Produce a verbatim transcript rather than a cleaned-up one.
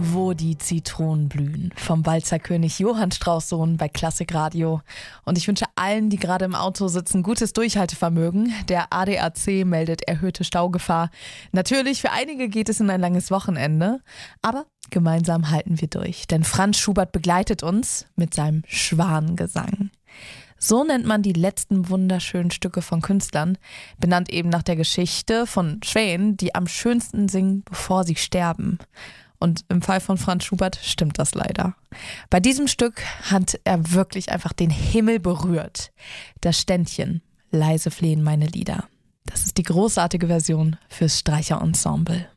Wo die Zitronen blühen. Vom Walzerkönig Johann Strauss Sohn bei Klassikradio. Und ich wünsche allen, die gerade im Auto sitzen, gutes Durchhaltevermögen. Der A D A C meldet erhöhte Staugefahr. Natürlich, für einige geht es in ein langes Wochenende. Aber gemeinsam halten wir durch. Denn Franz Schubert begleitet uns mit seinem Schwanengesang. So nennt man die letzten wunderschönen Stücke von Künstlern, benannt eben nach der Geschichte von Schwänen, die am schönsten singen, bevor sie sterben. Und im Fall von Franz Schubert stimmt das leider. Bei diesem Stück hat er wirklich einfach den Himmel berührt. Das Ständchen, leise flehen meine Lieder. Das ist die großartige Version fürs Streicherensemble.